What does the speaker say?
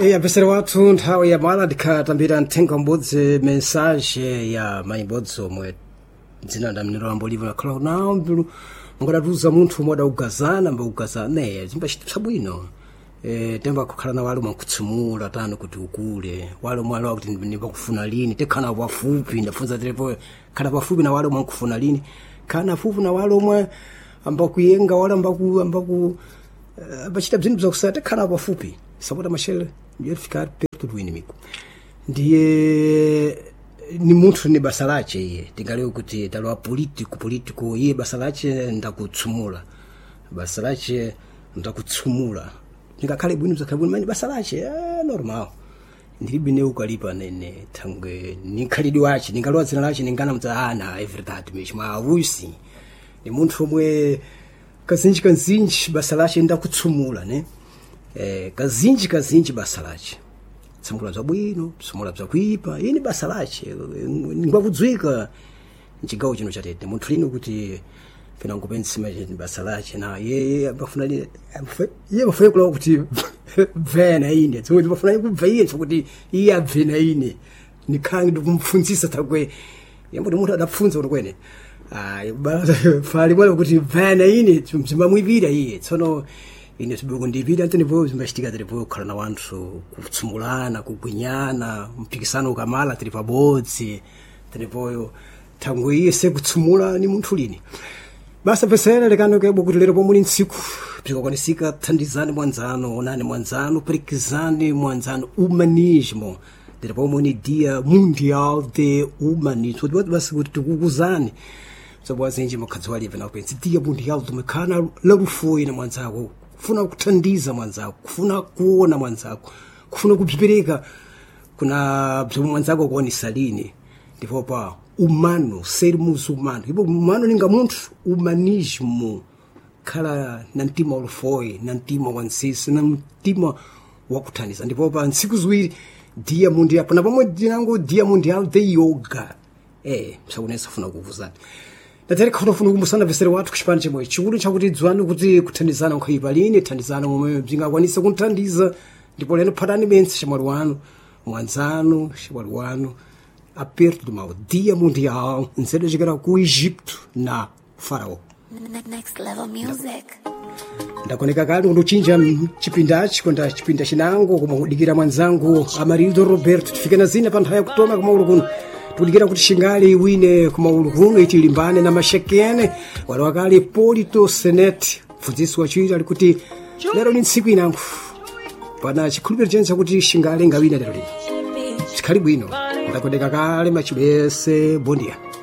Apesera watu nthawi ya mala ndikhatambira mthenga mbodzi message ya maibodzi omwe dzina ndamniro amboliva nakhala nawo mbilu mungadatuza munthu umwe adaugazana mbaugazane zimbachititsa bwino temba kukhala na wale mwakutsumula tano kuti ukule wale mwalo wakuti ndibakufuna lini tekhana pafupi ndafunza telepo kana pafupi na wale mwakufuna lini kana fupi na wale omwe ambakuyenga wale ambaku bachita bzinthu bzakusata tekhana pafupi sabota mashele ndiye ficar perto do inimigo ndiye ni munthu ni basa lache iye tingaleo kuti talwa politiko iye basa lache ndakutsumula basa lache ndakutsumula ngakhale bwino zakhabwino mani basa lache normal ndibine ukalipa nene thangwe nikhalidi wachi ningalwa dzina lache ningana mdzana everyday mishma awusi ni munthu omwe kazinji basa lache ndakutsumula ne kazinji basa lache tsumula zabwino tsumula bzakuipa ini basa lache ngwakudzwika nchigawo chino chatete munthu lino kuti pena ngopensima basa lache na yeye abafuna yeye bafuna kula kuti vena ine tsoti bafuna kubvaye kuti iye abvena ine nikhangi ndikumfunzisa takwe yambo munthu adapfunza kuti kwene fali wala kuti vena ine mzimamwivira iye tsono ine sibuku ndipita tenipo zimbachitika tenipo khala na wanthu kutsumulana kugwinyana mpikisano ukamala tili pabodzi tenipoyo thangwe iye sekutsumula ni munthu lini basa pesera lekano kebo kuti lero pomuli ntsiku bzikakwanisika thandizani mwanzano onani mwanzano perikizani mwanzano humanismo tili pomwe ni dia mundial de humanismo basi kuti tikukuzani sababu azinji makadziwali vena kupenzi dia mundial tumekana larufoyi na mwanzako kufuna kuthandiza mwanzako kufuna kuona mwanzako kufuna kuphipirika kuna bzomwe mwanzako kuonesa lini ndipo pa humano ser muçulmano ipo humano ninga munthu humanismo khala na mtima ulufoi na mtima wansisi na mtima wakuthandiza ndipo pa ntsiku ziwiri dia mundial pana pomwe dinango dia mundial de yoga msakunesa funa kuvuzana natari khotofuna kumusana vesere wathu kuchipani chemwe chikulu chakuti dzwani kuti kuthandizana ukhaipa lini thandizana momwe bzingakwanisa kunthandiza ndipo leno phatani bensi chamwali wanu mwanzano chamwali wanu aperto do mal dia mundial nzedo chikera ku Egipto na Farao next level music ndakoneka kali kunduchinja chipindachi konda chipinda chinango koma kudikira mwanzangu Amarildo Roberto tifike na zina pa nthawi ya kutoma kumaulu kuno tulikira kuti shingali wine kumaulu kuno itilimbane na mashekene wale wakali Polito Senet mfunzisi wachiri ali kuti lero ni ntsiku inangu pana chikhulupiriro chenza kuti shingali ngawina lero lino chikhali bwino ndakodeka kale machibese bondia